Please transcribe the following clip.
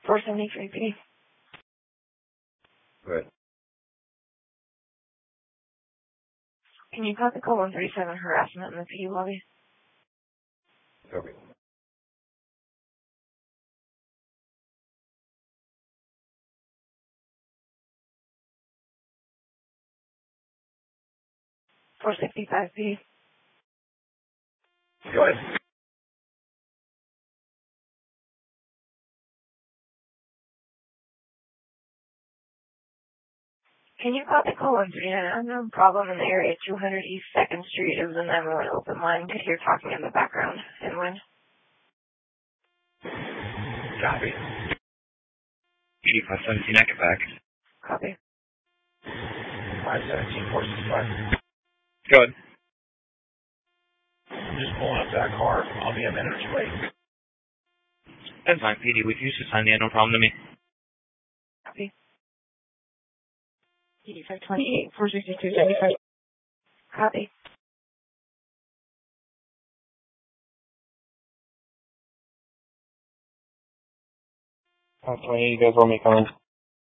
473P. Good. Can you copy call 137 harassment in the PD lobby? Okay. $465P. Go ahead. Can you copy call 139? Unknown problem in the area 200 East 2nd Street. It was a 911 open line. Could hear talking in the background. And when? Copy. PD 517, I get back. Copy. 517, 465. Go ahead. I'm just pulling up that car. I'll be a minute or two late. That's fine, PD. We've used to sign the no problem to me. Copy. PD 528, 462, 75. Copy. You guys want me coming?